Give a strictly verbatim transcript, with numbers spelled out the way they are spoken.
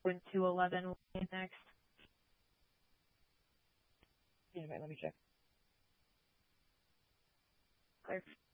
When two eleven will be next. Yeah, wait, let me check. Clear.